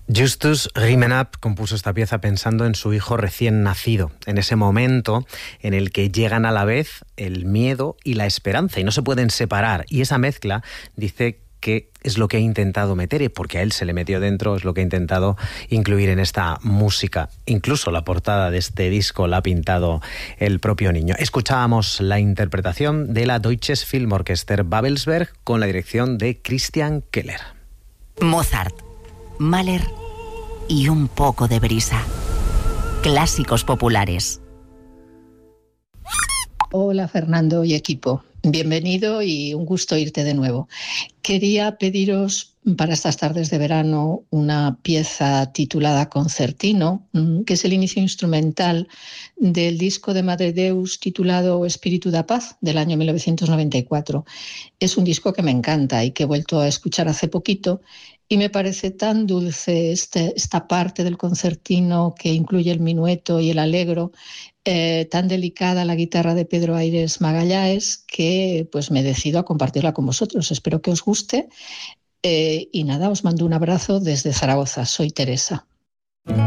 Justus Riemenap compuso esta pieza pensando en su hijo recién nacido, en ese momento en el que llegan a la vez el miedo y la esperanza y no se pueden separar. Y esa mezcla, dice, que es lo que ha intentado meter, y porque a él se le metió dentro, es lo que ha intentado incluir en esta música. Incluso la portada de este disco la ha pintado el propio niño. Escuchábamos la interpretación de la Deutsches Filmorchester Babelsberg con la dirección de Christian Keller. Mozart, Mahler y un poco de brisa. Clásicos populares. Hola Fernando y equipo, bienvenido y un gusto irte de nuevo. Quería pediros para estas tardes de verano una pieza titulada Concertino, que es el inicio instrumental del disco de Madre Deus titulado Espíritu da Paz del año 1994. Es un disco que me encanta y que he vuelto a escuchar hace poquito. Y me parece tan dulce esta parte del concertino que incluye el minueto y el allegro, tan delicada la guitarra de Pedro Aires Magalhães, que pues me decido a compartirla con vosotros. Espero que os guste y nada, os mando un abrazo desde Zaragoza. Soy Teresa.